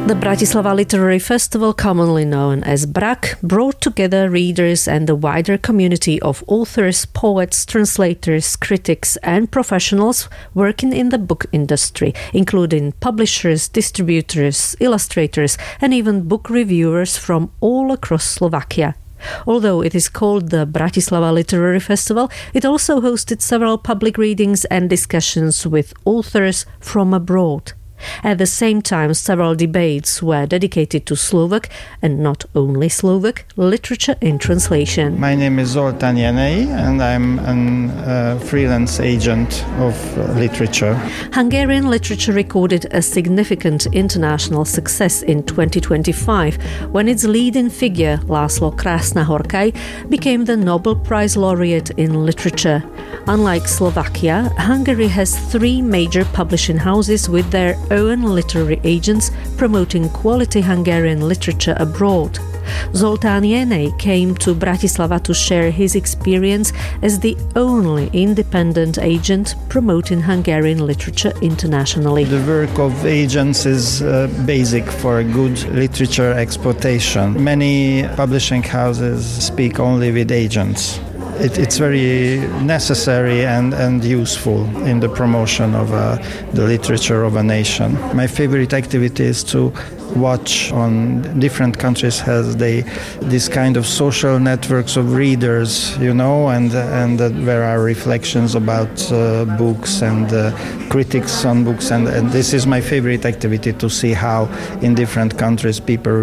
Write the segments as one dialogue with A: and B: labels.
A: The Bratislava Literary Festival, commonly known as BRAC, brought together readers and the wider community of authors, poets, translators, critics and professionals working in the book industry, including publishers, distributors, illustrators and even book reviewers from all across Slovakia. Although it is called the Bratislava Literary Festival, it also hosted several public readings and discussions with authors from abroad. At the same time, several debates were dedicated to Slovak, and not only Slovak, literature in translation.
B: My name is Zoltán Jenei, and I'm a freelance agent of literature.
A: Hungarian literature recorded a significant international success in 2025 when its leading figure, László Krásna-Horkai, became the Nobel Prize laureate in literature. Unlike Slovakia, Hungary has three major publishing houses with their own literary agents promoting quality Hungarian literature abroad. Zoltán Jenei came to Bratislava to share his experience as the only independent agent promoting Hungarian literature internationally.
B: The work of agents is basic for good literature exportation. Many publishing houses speak only with agents. It's very necessary and useful in the promotion of the literature of a nation. My favorite activity is to watch on different countries has this kind of social networks of readers, and there are reflections about books and critics on books, and this is my favorite activity, to see how in different countries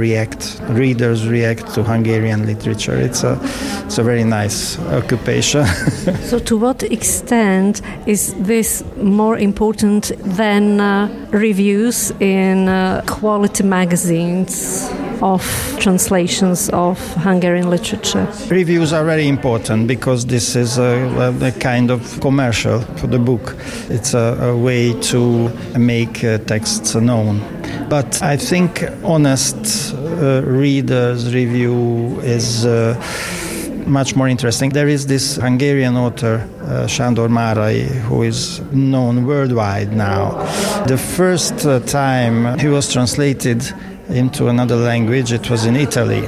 B: readers react to Hungarian literature. It's a very nice occupation.
A: So to what extent is this more important than reviews in quality magazines of translations of Hungarian literature?
B: Reviews are very important because this is a kind of commercial for the book. It's a way to make texts known. But I think honest readers' review is much more interesting. There is this Hungarian author, Sándor Márai, who is known worldwide now. The first time he was translated into another language, it was in Italy.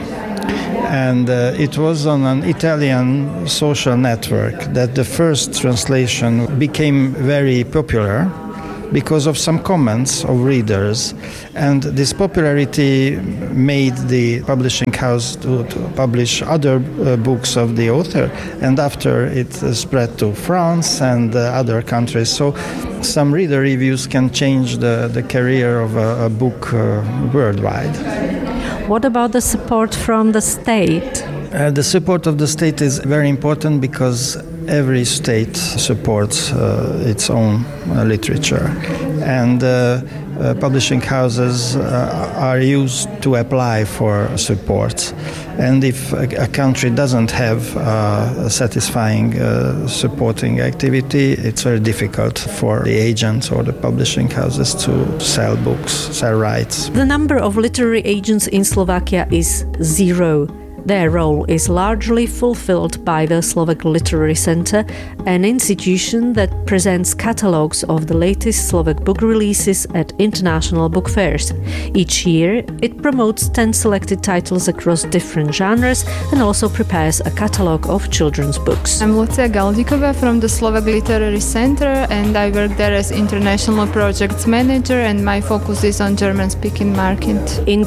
B: And it was on an Italian social network that the first translation became very popular because of some comments of readers. And this popularity made the publishing house to publish other books of the author. And after it spread to France and other countries. So some reader reviews can change the career of a book worldwide.
A: What about the support from the state?
B: The support of the state is very important because every state supports its own literature, and publishing houses are used to apply for support. And if a country doesn't have a satisfying supporting activity, it's very difficult for the agents or the publishing houses to sell books, sell rights.
A: The number of literary agents in Slovakia is 0. Their role is largely fulfilled by the Slovak Literary Center, an institution that presents catalogues of the latest Slovak book releases at international book fairs. Each year, it promotes 10 selected titles across different genres and also prepares a catalogue of children's books.
C: I'm Lucia Galdikova from the Slovak Literary Center, and I work there as International Projects Manager, and my focus is on German-speaking market.
A: In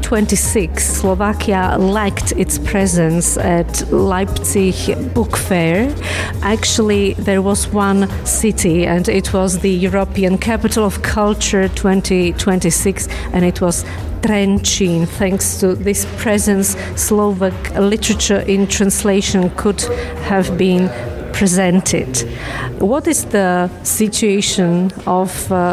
A: 2026, Slovakia lacked its presence at Leipzig Book Fair. Actually, there was one city, and it was the European Capital of Culture 2026, and it was Trenčín. Thanks to this presence, Slovak literature in translation could have been presented. What is the situation of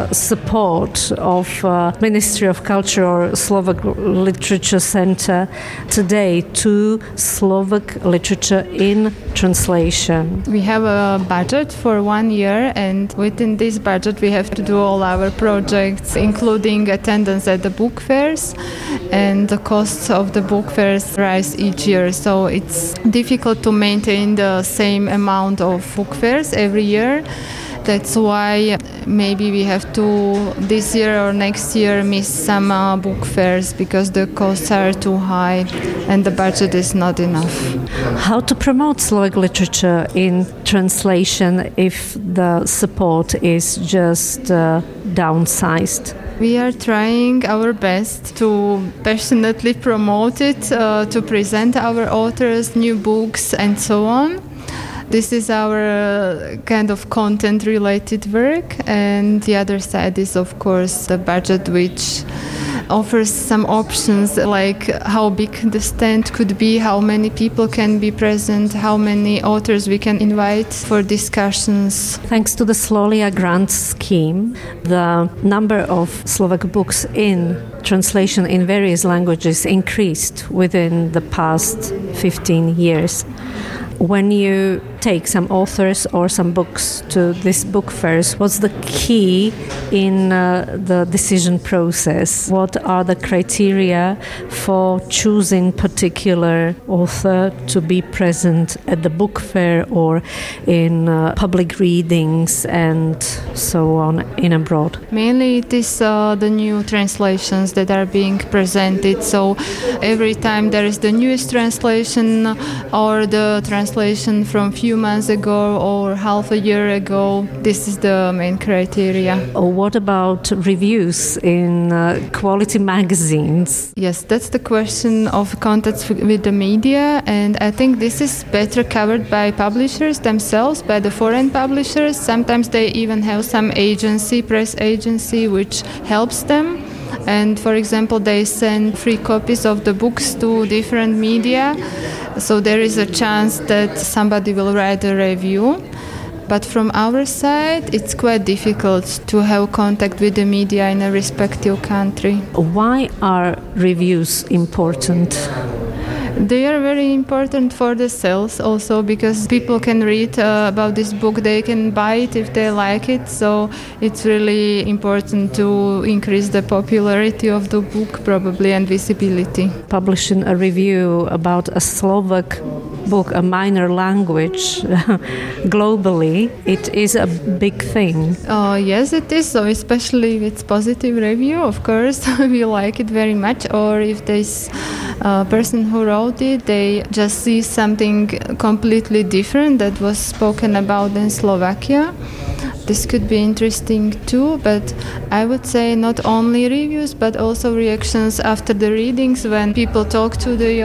A: support of Ministry of Culture or Slovak Literature Center today to Slovak literature in translation?
C: We have a budget for 1 year, and within this budget we have to do all our projects, including attendance at the book fairs, and the costs of the book fairs rise each year, so it's difficult to maintain the same amount of book fairs every year. That's why maybe we have to this year or next year miss some book fairs because the costs are too high and the budget is not enough.
A: How to promote Slovak literature in translation if the support is just downsized?
C: We are trying our best to passionately promote it, to present our authors, new books and so on. This is our kind of content-related work, and the other side is, of course, the budget, which offers some options like how big the stand could be, how many people can be present, how many authors we can invite for discussions.
A: Thanks to the Slolia grant scheme, the number of Slovak books in translation in various languages increased within the past 15 years. When you take some authors or some books to these book fairs, what's the key in the decision process? What are the criteria for choosing particular author to be present at the book fair or in public readings and so on in abroad?
C: Mainly it is the new translations that are being presented. So every time there is the newest translation or the translation from a few months ago or half a year ago, this is the main criteria.
A: What about reviews in quality magazines?
C: Yes, that's the question of contacts with the media, and I think this is better covered by publishers themselves, by the foreign publishers. Sometimes they even have some agency, press agency, which helps them. And for example, they send free copies of the books to different media, so there is a chance that somebody will write a review. But from our side, it's quite difficult to have contact with the media in a respective country.
A: Why are reviews important?
C: They are very important for the sales also, because people can read about this book, they can buy it if they like it, so it's really important to increase the popularity of the book probably and visibility.
A: Publishing a review about a Slovak book, a minor language, globally, it is a big thing.
C: Yes, it is. So especially if it's positive review, of course, we like it very much. Or if this person who wrote it, they just see something completely different that was spoken about in Slovakia. This could be interesting too, but I would say not only reviews, but also reactions after the readings when people talk to the